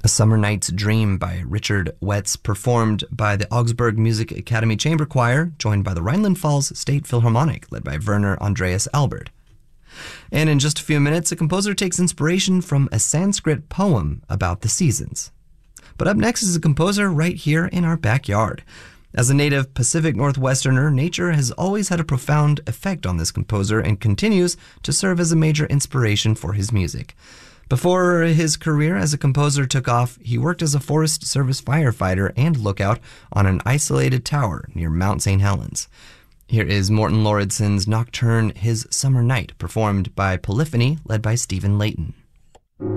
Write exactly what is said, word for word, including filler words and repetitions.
A Summer Night's Dream by Richard Wetz, performed by the Augsburg Music Academy Chamber Choir, joined by the Rhineland Pfalz State Philharmonic, led by Werner Andreas Albert. And in just a few minutes, a composer takes inspiration from a Sanskrit poem about the seasons. But up next is a composer right here in our backyard. As a native Pacific Northwesterner, nature has always had a profound effect on this composer and continues to serve as a major inspiration for his music. Before his career as a composer took off, he worked as a Forest Service firefighter and lookout on an isolated tower near Mount Saint Helens. Here is Morten Lauridsen's nocturne His Summer Night, performed by Polyphony, led by Stephen Layton.